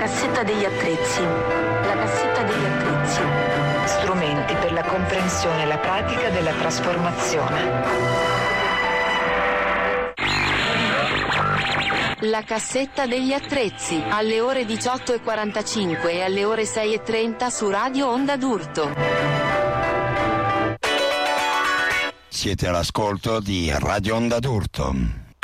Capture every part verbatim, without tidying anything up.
cassetta degli attrezzi. La cassetta degli attrezzi. Strumenti per la comprensione e la pratica della trasformazione. La cassetta degli attrezzi, alle ore diciotto e quarantacinque e alle ore sei e trenta su Radio Onda d'Urto. Siete all'ascolto di Radio Onda d'Urto.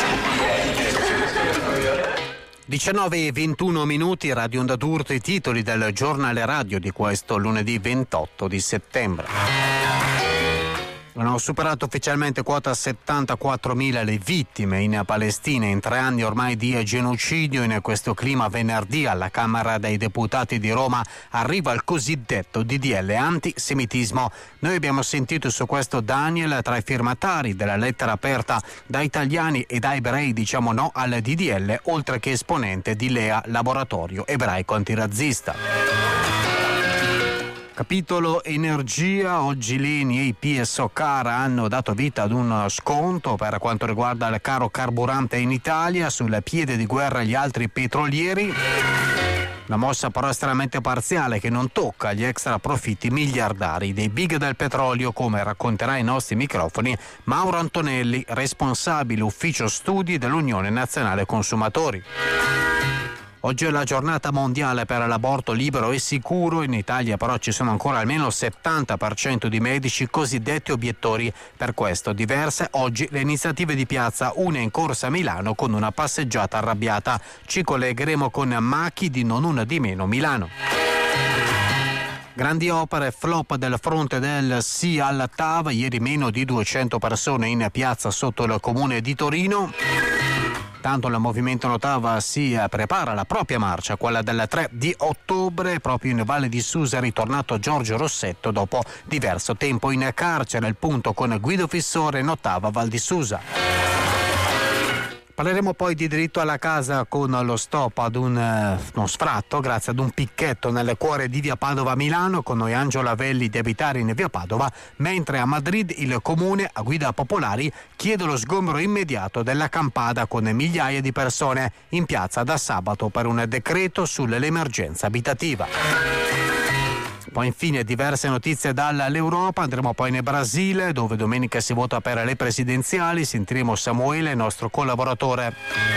diciannove e ventuno minuti, Radio Onda d'Urto, i titoli del giornale radio di questo lunedì ventotto di settembre. Hanno superato ufficialmente quota settantaquattromila le vittime in Palestina in tre anni ormai di genocidio. In questo clima venerdì alla Camera dei Deputati di Roma arriva il cosiddetto D D L antisemitismo. Noi abbiamo sentito su questo Daniel, tra i firmatari della lettera aperta da italiani e da ebrei diciamo no al D D L, oltre che esponente di Lea, laboratorio ebraico antirazzista. Capitolo energia, oggi l'Eni, E P e Socara hanno dato vita ad uno sconto per quanto riguarda il caro carburante in Italia, sul piede di guerra gli altri petrolieri. Una mossa però estremamente parziale che non tocca gli extra profitti miliardari dei big del petrolio, come racconterà ai nostri microfoni Mauro Antonelli, responsabile ufficio studi dell'Unione Nazionale Consumatori. Oggi è la giornata mondiale per l'aborto libero e sicuro. In Italia però ci sono ancora almeno il settanta per cento di medici cosiddetti obiettori. Per questo diverse oggi le iniziative di piazza, una in corsa a Milano con una passeggiata arrabbiata. Ci collegheremo con Machi di Non Una di Meno Milano. Grandi opere, flop del fronte del sì alla T A V, ieri meno di duecento persone in piazza sotto il comune di Torino. Tanto il movimento Notava si prepara la propria marcia, quella del tre di ottobre, proprio in Valle di Susa è ritornato Giorgio Rossetto dopo diverso tempo in carcere. Il punto con Guido Fissore, Notava Val di Susa. Parleremo poi di diritto alla casa con lo stop ad un, uh, uno sfratto grazie ad un picchetto nel cuore di via Padova a Milano, con noi Angela Velli di abitare in via Padova, mentre a Madrid il comune a guida popolari chiede lo sgombero immediato della Campada con migliaia di persone in piazza da sabato per un decreto sull'emergenza abitativa. Poi infine diverse notizie dall'Europa, andremo poi nel Brasile dove domenica si vota per le presidenziali, sentiremo Samuele, nostro collaboratore.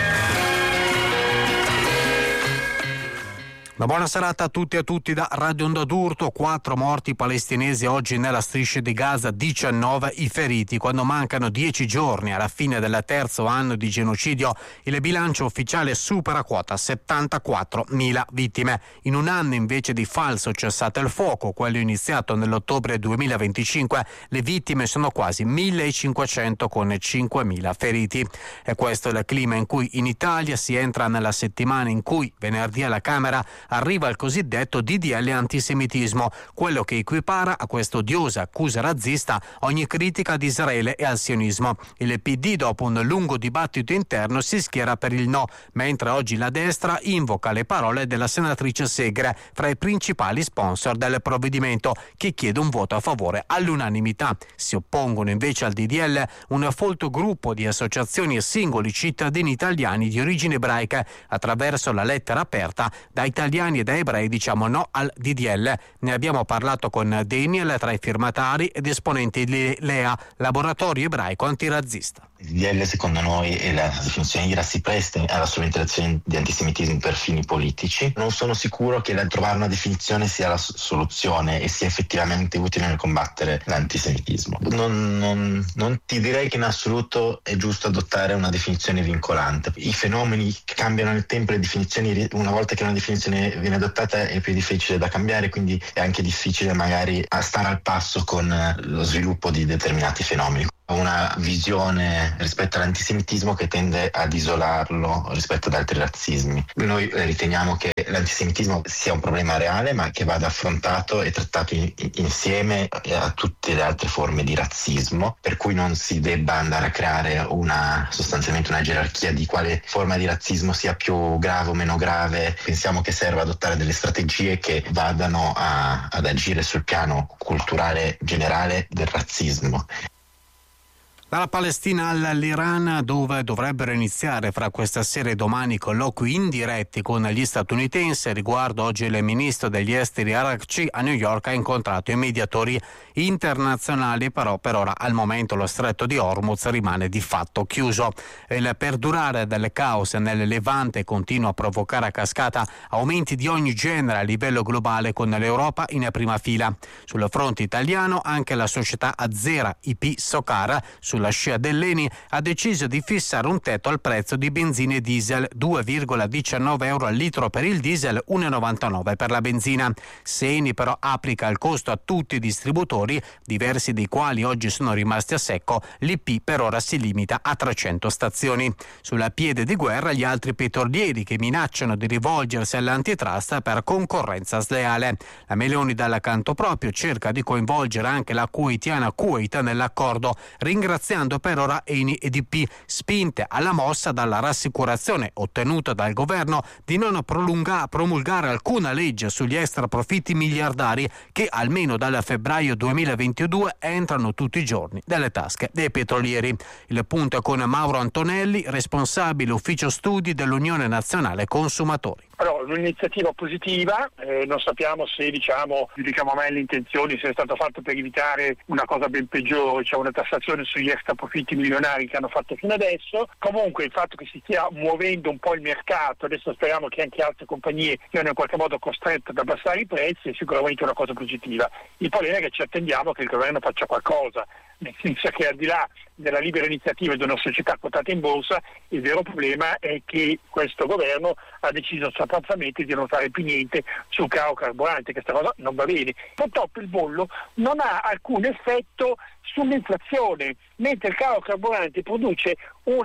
Una buona serata a tutti e a tutti da Radio Onda d'Urto. Quattro morti palestinesi oggi nella striscia di Gaza, diciannove i feriti. Quando mancano dieci giorni alla fine del terzo anno di genocidio, il bilancio ufficiale supera quota settantaquattromila vittime. In un anno invece di falso cessate il fuoco, quello iniziato nell'ottobre duemilaventicinque, le vittime sono quasi millecinquecento con cinquemila feriti. E questo è il clima in cui in Italia si entra nella settimana in cui venerdì alla Camera arriva il cosiddetto D D L antisemitismo, quello che equipara a questa odiosa accusa razzista ogni critica ad Israele e al sionismo. Il P D, dopo un lungo dibattito interno, si schiera per il no, mentre oggi la destra invoca le parole della senatrice Segre, fra i principali sponsor del provvedimento, che chiede un voto a favore all'unanimità. Si oppongono invece al D D L un folto gruppo di associazioni e singoli cittadini italiani di origine ebraica. Attraverso la lettera aperta da italiani e da ebrei diciamo no al D D L. Ne abbiamo parlato con Daniel, tra i firmatari ed esponenti di Lea, laboratorio ebraico antirazzista. Il D D L secondo noi e la definizione IRA si presta alla strumentazione di antisemitismo per fini politici. Non sono sicuro che la, trovare una definizione sia la soluzione e sia effettivamente utile nel combattere l'antisemitismo. Non, non, non ti direi che in assoluto è giusto adottare una definizione vincolante. I fenomeni cambiano nel tempo, le definizioni, una volta che una definizione viene adottata è più difficile da cambiare, quindi è anche difficile magari stare al passo con lo sviluppo di determinati fenomeni. Una visione rispetto all'antisemitismo che tende ad isolarlo rispetto ad altri razzismi. Noi riteniamo che l'antisemitismo sia un problema reale, ma che vada affrontato e trattato in, insieme a tutte le altre forme di razzismo, per cui non si debba andare a creare una sostanzialmente una gerarchia di quale forma di razzismo sia più grave o meno grave. Pensiamo che serva adottare delle strategie che vadano a, ad agire sul piano culturale generale del razzismo. Dalla Palestina all'Iran, dove dovrebbero iniziare fra questa sera e domani colloqui indiretti con gli statunitensi. Riguardo oggi il ministro degli esteri Araghchi a New York ha incontrato i mediatori internazionali, però per ora al momento lo stretto di Hormuz rimane di fatto chiuso. Il perdurare del caos nel Levante continua a provocare a cascata aumenti di ogni genere a livello globale, con l'Europa in prima fila. Sul fronte italiano anche la società Azera I P Socar, sulla scia dell'Eni, ha deciso di fissare un tetto al prezzo di benzina e diesel, due virgola diciannove euro al litro per il diesel, uno virgola novantanove per la benzina. Se Eni però applica il costo a tutti i distributori, diversi dei quali oggi sono rimasti a secco, l'I P per ora si limita a trecento stazioni. Sulla piede di guerra gli altri petrolieri, che minacciano di rivolgersi all'antitrust per concorrenza sleale. La Meloni dal canto proprio cerca di coinvolgere anche la kuwaitiana Kuwait nell'accordo, ringraziando per ora Eni ed I P, spinte alla mossa dalla rassicurazione ottenuta dal governo di non prolunga, promulgare alcuna legge sugli extraprofitti miliardari che almeno dal febbraio duemilaventidue entrano tutti i giorni nelle tasche dei petrolieri. Il punto è con Mauro Antonelli, responsabile ufficio studi dell'Unione Nazionale Consumatori. Allora, un'iniziativa positiva, eh, non sappiamo se diciamo, diciamo a me le intenzioni se è stato fatto per evitare una cosa ben peggiore, cioè una tassazione sugli extra profitti milionari che hanno fatto fino adesso. Comunque il fatto che si stia muovendo un po' il mercato, adesso speriamo che anche altre compagnie siano in qualche modo costrette ad abbassare i prezzi, è sicuramente una cosa positiva. Il problema è che ci attendiamo che il governo faccia qualcosa, nel senso che al di là della libera iniziativa di una società quotata in borsa, il vero problema è che questo governo ha deciso sostanzialmente di non fare più niente sul caro carburante, che questa cosa non va bene. Purtroppo il bollo non ha alcun effetto sull'inflazione, mentre il caro carburante produce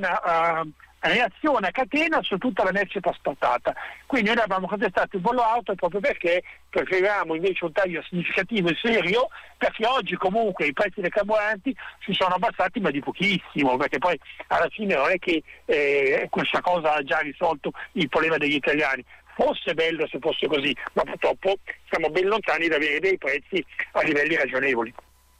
una uh, reazione a catena su tutta la merce trasportata. Quindi noi abbiamo contestato il bollo auto proprio perché preferivamo invece un taglio significativo e serio, perché oggi comunque i prezzi dei carburanti si sono abbassati, ma di pochissimo, perché poi alla fine non è che eh, questa cosa ha già risolto il problema degli italiani. Fosse bello se fosse così, ma purtroppo siamo ben lontani da avere dei prezzi a livelli ragionevoli.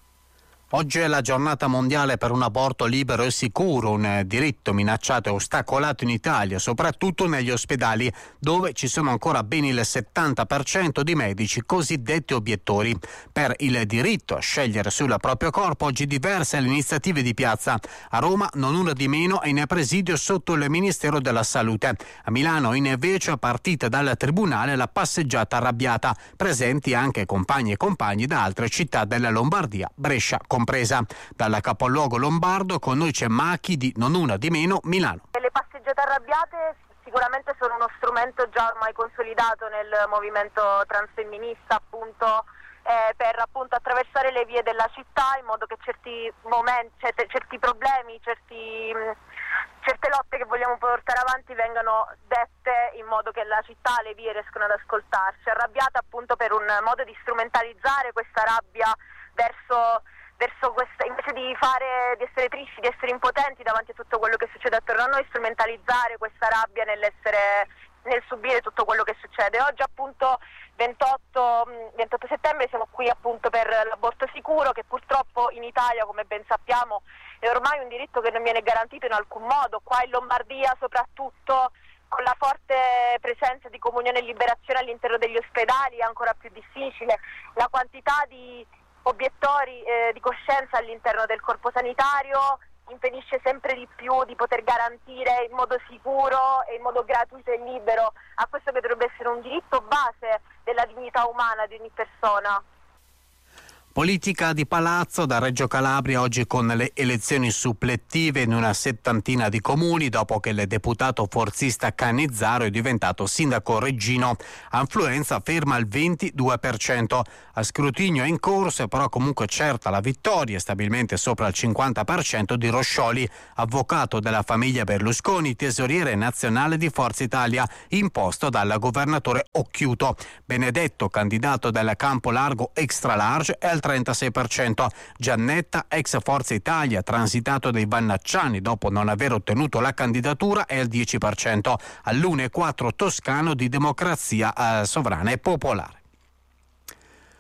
Oggi è la giornata mondiale per un aborto libero e sicuro, un diritto minacciato e ostacolato in Italia, soprattutto negli ospedali, dove ci sono ancora ben il settanta per cento di medici cosiddetti obiettori. Per il diritto a scegliere sul proprio corpo, oggi diverse le iniziative di piazza. A Roma, non una di meno, è in presidio sotto il Ministero della Salute. A Milano, invece, è partita dal Tribunale la passeggiata arrabbiata, presenti anche compagni e compagni da altre città della Lombardia, Brescia compresa. Dal capoluogo lombardo con noi c'è Macchi di non una di meno Milano. Le passeggiate arrabbiate sicuramente sono uno strumento già ormai consolidato nel movimento transfemminista, appunto eh, per appunto attraversare le vie della città in modo che certi momenti, certe, certi problemi, certi, mh, certe lotte che vogliamo portare avanti vengano dette in modo che la città, le vie riescano ad ascoltarci. Arrabbiata appunto per un modo di strumentalizzare questa rabbia verso verso questa, invece di fare di essere tristi, di essere impotenti davanti a tutto quello che succede attorno a noi, strumentalizzare questa rabbia nell'essere nel subire tutto quello che succede. Oggi appunto ventotto settembre siamo qui appunto per l'aborto sicuro, che purtroppo in Italia, come ben sappiamo, è ormai un diritto che non viene garantito in alcun modo. Qua in Lombardia soprattutto, con la forte presenza di Comunione e Liberazione all'interno degli ospedali, è ancora più difficile. La quantità di obiettori eh, di coscienza all'interno del corpo sanitario impedisce sempre di più di poter garantire in modo sicuro e in modo gratuito e libero a questo che dovrebbe essere un diritto base della dignità umana di ogni persona. Politica di palazzo da Reggio Calabria, oggi con le elezioni supplettive in una settantina di comuni, dopo che il deputato forzista Cannizzaro è diventato sindaco reggino. Affluenza ferma al ventidue per cento. A scrutinio è in corso, è però comunque certa la vittoria, stabilmente sopra il cinquanta per cento, di Roscioli, avvocato della famiglia Berlusconi, tesoriere nazionale di Forza Italia, imposto dal governatore Occhiuto. Benedetto, candidato del campo largo extra large, è al trentasei per cento. Giannetta, ex Forza Italia, transitato dai Vannacciani dopo non aver ottenuto la candidatura, è al dieci per cento. All'uno virgola quattro Toscano di Democrazia eh, Sovrana e Popolare.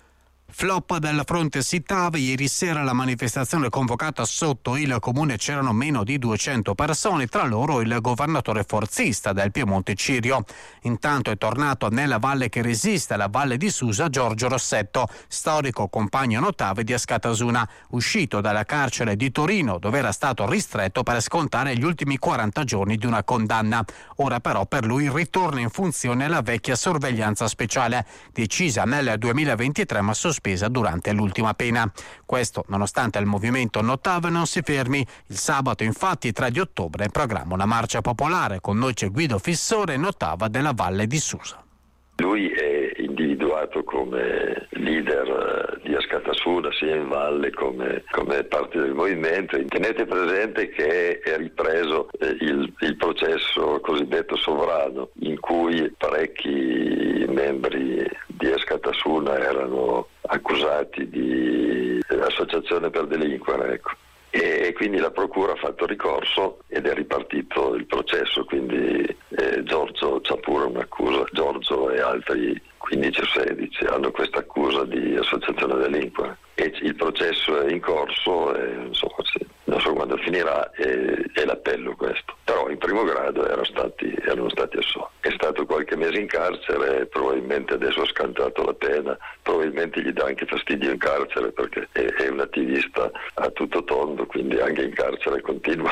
Flop del fronte Sittav. Ieri sera la manifestazione convocata sotto il comune c'erano meno di duecento persone, tra loro il governatore forzista del Piemonte Cirio. Intanto è tornato nella valle che resiste, la valle di Susa, Giorgio Rossetto, storico compagno notave di Askatasuna, uscito dalla carcere di Torino dove era stato ristretto per scontare gli ultimi quaranta giorni di una condanna. Ora però per lui ritorna in funzione la vecchia sorveglianza speciale, decisa nel duemilaventitré ma sospesa durante l'ultima pena. Questo nonostante il movimento Notav non si fermi. Il sabato infatti tre di ottobre è in programma una marcia popolare. Con noi c'è Guido Fissore, Notav della Valle di Susa. Lui è individuato come leader di Askatasuna sia in valle come, come parte del movimento. Tenete presente che è ripreso eh, il, il processo cosiddetto sovrano, in cui parecchi membri di Askatasuna erano accusati di associazione per delinquere, ecco. E quindi la procura ha fatto ricorso ed è ripartito il processo, quindi eh, Giorgio c'ha pure un'accusa, Giorgio e altri quindici o sedici hanno questa accusa di associazione a delinquere e il processo è in corso e insomma, sì, non so quando finirà, e, e l'appello questo, però in primo grado erano stati, erano stati assolti. È stato qualche mese in carcere, probabilmente adesso ha scantato la pena, probabilmente gli dà anche fastidio in carcere perché è, è un attivista a tutto tondo, quindi anche in carcere continua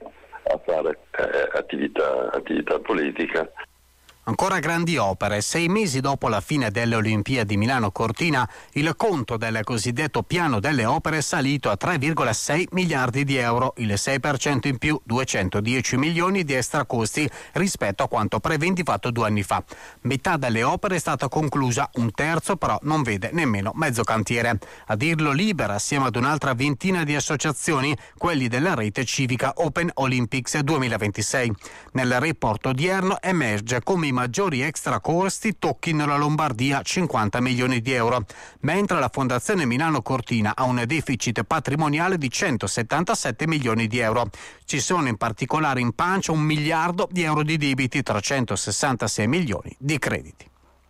a fare eh, attività, attività politica. Ancora grandi opere. Sei mesi dopo la fine delle Olimpiadi Milano-Cortina, il conto del cosiddetto piano delle opere è salito a tre virgola sei miliardi di euro, il sei per cento in più, duecentodieci milioni di extracosti rispetto a quanto preventivato due anni fa. Metà delle opere è stata conclusa, un terzo però non vede nemmeno mezzo cantiere. A dirlo Libera, assieme ad un'altra ventina di associazioni, quelli della rete civica Open Olympics duemilaventisei. Nel report odierno emerge come i maggiori extracosti tocchino la Lombardia, cinquanta milioni di euro, mentre la Fondazione Milano Cortina ha un deficit patrimoniale di centosettantasette milioni di euro. Ci sono in particolare in pancia un miliardo di euro di debiti, trecentosessantasei milioni di crediti.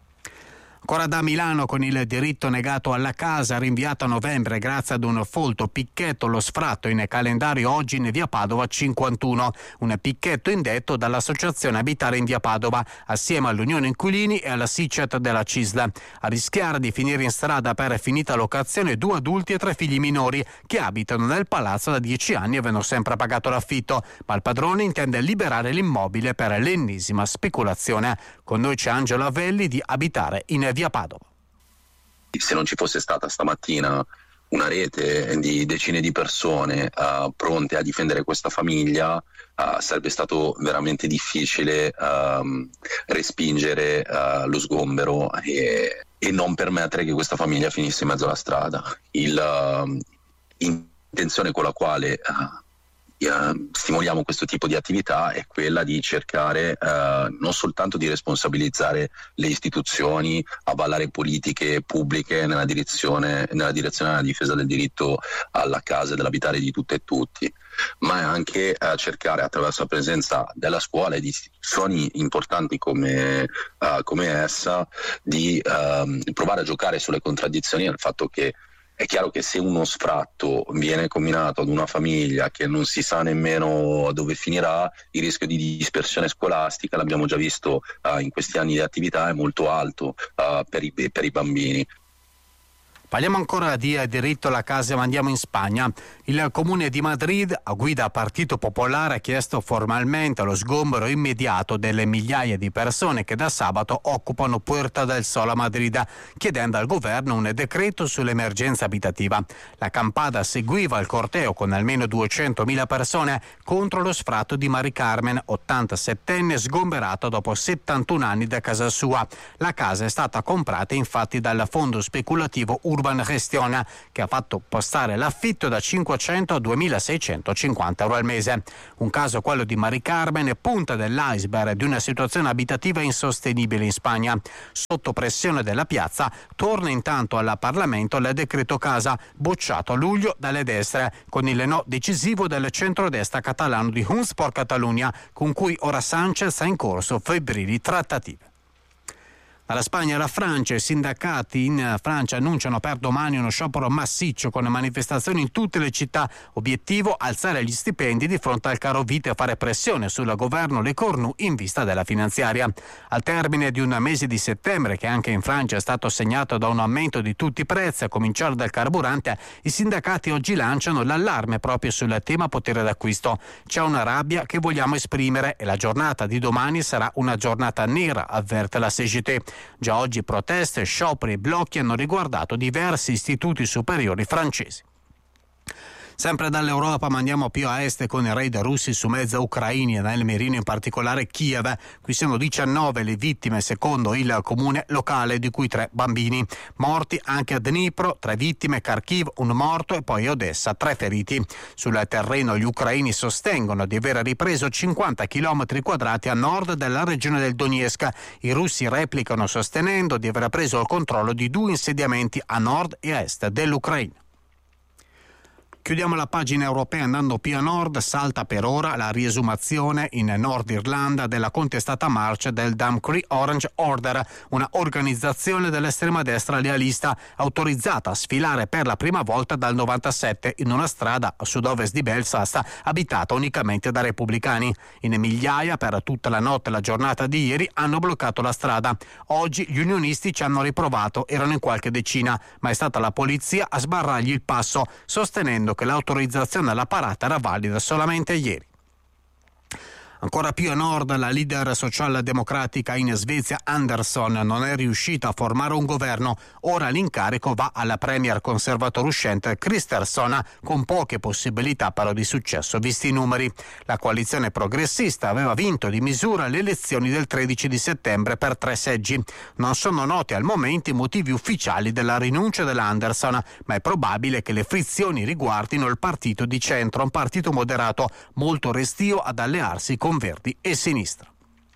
Ancora da Milano, con il diritto negato alla casa rinviato a novembre grazie ad un folto picchetto, lo sfratto in calendario oggi in via Padova cinquantuno, un picchetto indetto dall'associazione Abitare in via Padova assieme all'Unione Inquilini e alla SICET della C I S L. A rischiare di finire in strada per finita locazione due adulti e tre figli minori che abitano nel palazzo da dieci anni e avevano sempre pagato l'affitto, ma il padrone intende liberare l'immobile per l'ennesima speculazione. Con noi c'è Angelo Avelli di Abitare in via Padova. Se non ci fosse stata stamattina una rete di decine di persone uh, pronte a difendere questa famiglia, uh, sarebbe stato veramente difficile uh, respingere uh, lo sgombero e, e non permettere che questa famiglia finisse in mezzo alla strada. L'intenzione uh, con la quale uh, Uh, stimoliamo questo tipo di attività è quella di cercare uh, non soltanto di responsabilizzare le istituzioni, avallare politiche pubbliche nella direzione, nella direzione della difesa del diritto alla casa e dell'abitare di tutte e tutti, ma anche uh, cercare attraverso la presenza della scuola e di istituzioni importanti come, uh, come essa di uh, provare a giocare sulle contraddizioni del fatto che è chiaro che se uno sfratto viene combinato ad una famiglia che non si sa nemmeno dove finirà, il rischio di dispersione scolastica, l'abbiamo già visto uh, in questi anni di attività, è molto alto uh, per, i, per i bambini. Parliamo ancora di diritto alla casa, ma andiamo in Spagna. Il Comune di Madrid, a guida Partito Popolare, ha chiesto formalmente lo sgombero immediato delle migliaia di persone che da sabato occupano Puerta del Sol a Madrid, chiedendo al governo un decreto sull'emergenza abitativa. La campata seguiva il corteo con almeno duecentomila persone contro lo sfratto di Mari Carmen, ottantasettenne, sgomberato dopo settantuno anni da casa sua. La casa è stata comprata infatti dal fondo speculativo Urban Gestiona, che ha fatto postare l'affitto da cinquecento a duemilaseicentocinquanta euro al mese. Un caso, quello di Mari Carmen, punta dell'iceberg di una situazione abitativa insostenibile in Spagna. Sotto pressione della piazza torna intanto al Parlamento il decreto casa, bocciato a luglio dalle destre, con il no decisivo del centrodestra catalano di Junts per Catalunya, con cui ora Sánchez ha in corso febbrili trattative. Dalla Spagna alla Francia, i sindacati in Francia annunciano per domani uno sciopero massiccio con manifestazioni in tutte le città. Obiettivo: alzare gli stipendi di fronte al caro vita e fare pressione sul governo Le Cornu in vista della finanziaria. Al termine di un mese di settembre, che anche in Francia è stato segnato da un aumento di tutti i prezzi, a cominciare dal carburante, i sindacati oggi lanciano l'allarme proprio sul tema potere d'acquisto. C'è una rabbia che vogliamo esprimere e la giornata di domani sarà una giornata nera, avverte la C G T. Già oggi proteste, scioperi e blocchi hanno riguardato diversi istituti superiori francesi. Sempre dall'Europa ma andiamo più a est con i raid russi su mezze ucraine, nel mirino in particolare Kiev. Qui sono diciannove le vittime secondo il comune locale, di cui tre bambini. Morti anche a Dnipro, tre vittime, Kharkiv, un morto e poi a Odessa, tre feriti. Sul terreno gli ucraini sostengono di aver ripreso cinquanta chilometri quadrati a nord della regione del Donetsk. I russi replicano sostenendo di aver preso il controllo di due insediamenti a nord e a est dell'Ucraina. Chiudiamo la pagina europea andando più a nord. Salta per ora la riesumazione in Nord Irlanda della contestata marcia del Dumfries Orange Order, una organizzazione dell'estrema destra lealista autorizzata a sfilare per la prima volta dal novantasette in una strada a sud-ovest di Belfast abitata unicamente da repubblicani. In migliaia per tutta la notte e la giornata di ieri hanno bloccato la strada. Oggi gli unionisti ci hanno riprovato, erano in qualche decina, ma è stata la polizia a sbarrargli il passo, sostenendo che l'autorizzazione alla parata era valida solamente ieri. Ancora più a nord, la leader socialdemocratica in Svezia, Andersson, non è riuscita a formare un governo. Ora l'incarico va alla premier conservatore uscente Kristersson, con poche possibilità però di successo visti i numeri. La coalizione progressista aveva vinto di misura le elezioni del tredici di settembre per tre seggi. Non sono noti al momento i motivi ufficiali della rinuncia dell'Anderson, ma è probabile che le frizioni riguardino il partito di centro, un partito moderato molto restio ad allearsi con Verdi e Sinistra.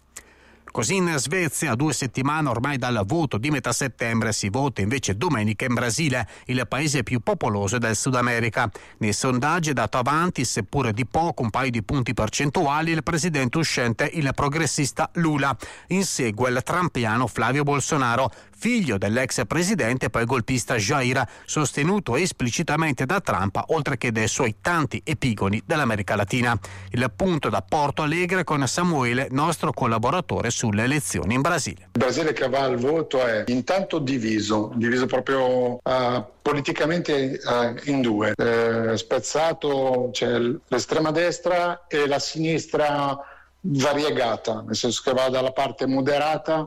Così in Svezia, a due settimane ormai dal voto di metà settembre, si vota invece domenica in Brasile, il paese più popoloso del Sud America. Nei sondaggi è dato avanti, seppure di poco, un paio di punti percentuali, il presidente uscente, il progressista Lula. Insegue il trampiano Flavio Bolsonaro, figlio dell'ex presidente e poi golpista Jair, sostenuto esplicitamente da Trump, oltre che dai suoi tanti epigoni dell'America Latina. Il punto da Porto Alegre con Samuele, nostro collaboratore sulle elezioni in Brasile. Il Brasile che va al voto è intanto diviso, diviso proprio uh, politicamente uh, in due. Uh, spezzato, c'è l'estrema destra e la sinistra variegata, nel senso che va dalla parte moderata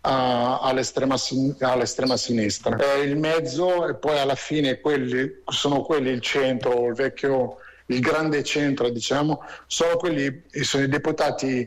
Uh, all'estrema, all'estrema sinistra. Eh, il mezzo e poi alla fine quelli sono quelli, il centro, il vecchio, il grande centro, diciamo, sono quelli, sono i deputati,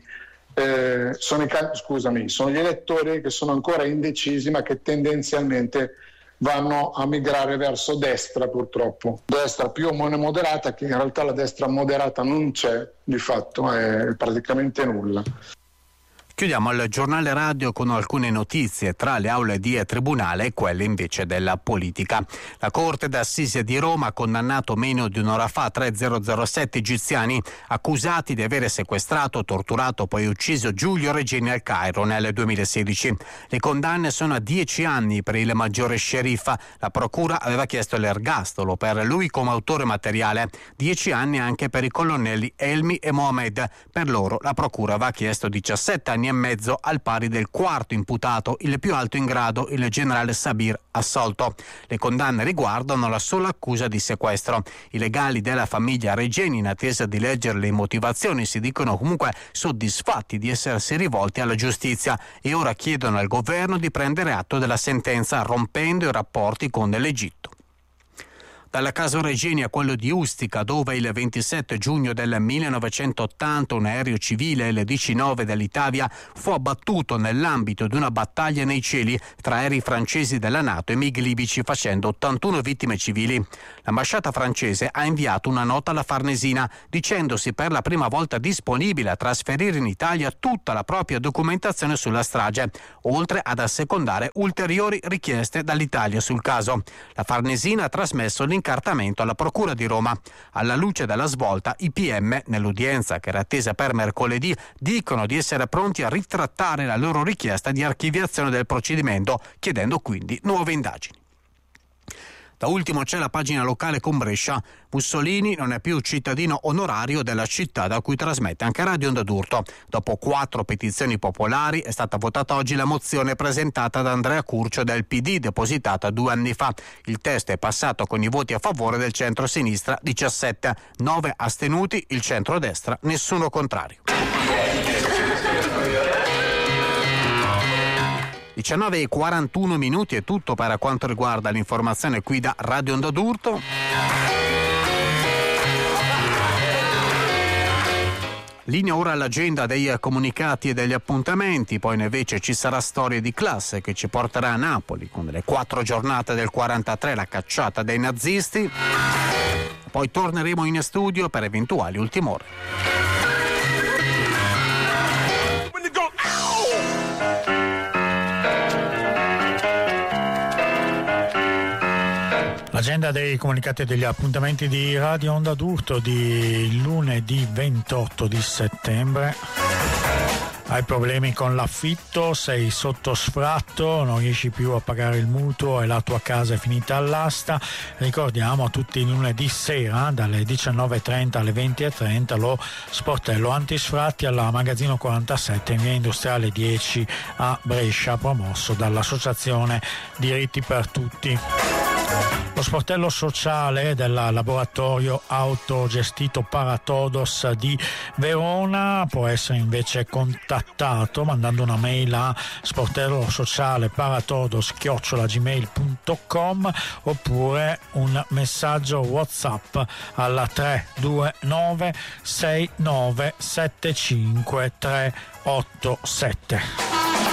eh, sono i, scusami, sono gli elettori che sono ancora indecisi ma che tendenzialmente vanno a migrare verso destra, purtroppo. Destra più o meno moderata, che in realtà la destra moderata non c'è, di fatto è praticamente nulla. Chiudiamo il giornale radio con alcune notizie tra le aule di tribunale e quelle invece della politica. La Corte d'Assise di Roma ha condannato meno di un'ora fa tre zero zero sette egiziani accusati di avere sequestrato, torturato poi ucciso Giulio Regeni al Cairo nel duemilasedici. Le condanne sono a dieci anni per il maggiore sceriffa. La procura aveva chiesto l'ergastolo per lui come autore materiale, dieci anni anche per i colonnelli Elmi e Mohamed. Per loro la procura aveva chiesto diciassette anni e mezzo, al pari del quarto imputato, il più alto in grado, il generale Sabir, assolto. Le condanne riguardano la sola accusa di sequestro. I legali della famiglia Regeni, in attesa di leggere le motivazioni, si dicono comunque soddisfatti di essersi rivolti alla giustizia e ora chiedono al governo di prendere atto della sentenza, rompendo i rapporti con l'Egitto. Dal caso Regeni a quello di Ustica, dove il ventisette giugno del millenovecentottanta un aereo civile L diciannove dell'Italia fu abbattuto nell'ambito di una battaglia nei cieli tra aerei francesi della NATO e MiG libici, facendo ottantuno vittime civili. L'ambasciata francese ha inviato una nota alla Farnesina dicendosi per la prima volta disponibile a trasferire in Italia tutta la propria documentazione sulla strage, oltre ad assecondare ulteriori richieste dall'Italia sul caso. La Farnesina ha trasmesso l'incarico incartamento alla Procura di Roma. Alla luce della svolta, i P M, nell'udienza che era attesa per mercoledì, dicono di essere pronti a ritrattare la loro richiesta di archiviazione del procedimento, chiedendo quindi nuove indagini. Da ultimo c'è la pagina locale con Brescia. Mussolini non è più cittadino onorario della città, da cui trasmette anche Radio Onda d'Urto. Dopo quattro petizioni popolari è stata votata oggi la mozione presentata da Andrea Curcio del P D, depositata due anni fa. Il testo è passato con i voti a favore del centro-sinistra diciassette, nove astenuti, il centro-destra nessuno contrario. diciannove e quarantuno minuti è tutto per quanto riguarda l'informazione qui da Radio Onda d'Urto. Linea ora all'agenda dei comunicati e degli appuntamenti, poi invece ci sarà Storie di classe che ci porterà a Napoli con le quattro giornate del quarantatré, la cacciata dei nazisti. Poi torneremo in studio per eventuali ultime ore. L'agenda dei comunicati e degli appuntamenti di Radio Onda d'Urto di lunedì ventotto di settembre. Hai problemi con l'affitto, sei sotto sfratto, non riesci più a pagare il mutuo e la tua casa è finita all'asta. Ricordiamo a tutti il lunedì sera dalle diciannove e trenta alle venti e trenta lo sportello antisfratti alla Magazzino quarantasette in via Industriale dieci a Brescia, promosso dall'Associazione Diritti per Tutti. Lo sportello sociale del laboratorio autogestito Paratodos di Verona può essere invece contattato mandando una mail a sportello sociale paratodos chiocciola gmail punto com oppure un messaggio WhatsApp alla tre due nove sei nove sette cinque tre otto sette.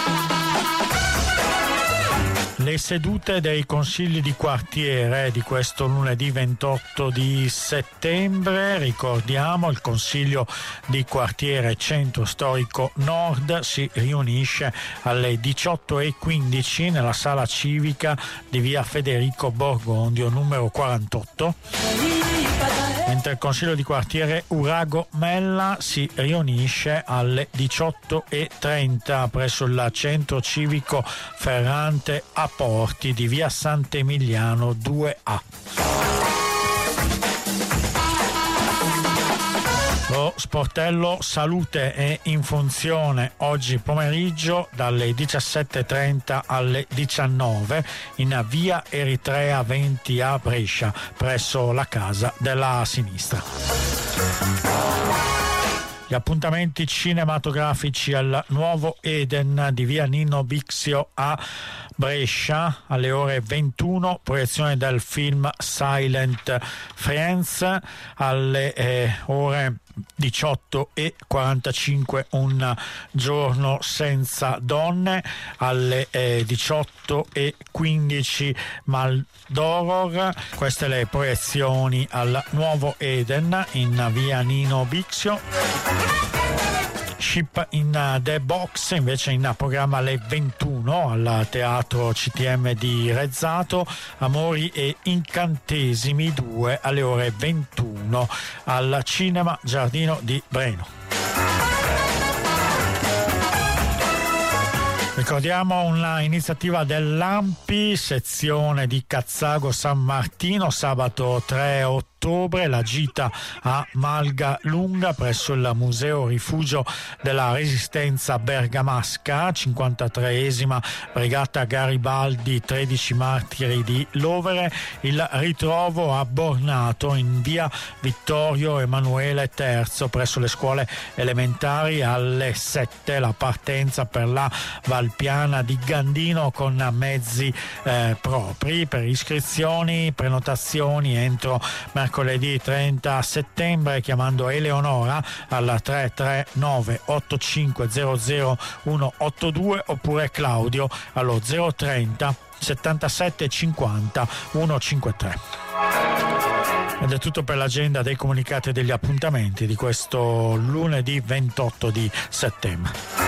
Le sedute dei consigli di quartiere di questo lunedì ventotto di settembre, ricordiamo il consiglio di quartiere Centro Storico Nord si riunisce alle diciotto e quindici nella sala civica di via Federico Borgondio numero quarantotto, mentre il consiglio di quartiere Urago Mella si riunisce alle diciotto e trenta presso il centro civico Ferrante a Porti di via Sant'Emiliano due A. Lo sportello salute è in funzione oggi pomeriggio dalle diciassette e trenta alle diciannove in via Eritrea venti a Brescia presso la casa della sinistra. Gli appuntamenti cinematografici al Nuovo Eden di via Nino Bixio a Brescia alle ore ventuno, proiezione del film Silent Friends, alle eh, ore diciotto e quarantacinque Un giorno senza donne, alle eh, diciotto e quindici Maldoror. Queste le proiezioni al Nuovo Eden in via Nino Bixio. Ship in the Box invece in programma alle ventuno al Teatro C T M di Rezzato, Amori e Incantesimi due alle ore ventuno al Cinema Giardino di Breno. Ricordiamo una iniziativa dell'Ampi, sezione di Cazzago San Martino, sabato tre ottobre, la gita a Malga Lunga presso il Museo Rifugio della Resistenza Bergamasca, cinquantatreesima Brigata Garibaldi, tredici Martiri di Lovere, il ritrovo a Bornato in via Vittorio Emanuele terzo presso le scuole elementari alle sette, la partenza per la Valpiana di Gandino con mezzi eh, propri. Per iscrizioni, prenotazioni entro mercoledì trenta settembre chiamando Eleonora alla tre tre nove otto cinque zero zero uno otto due oppure Claudio allo zero trenta settantasette cinquanta centocinquantatré. Ed è tutto per l'agenda dei comunicati e degli appuntamenti di questo lunedì ventotto di settembre.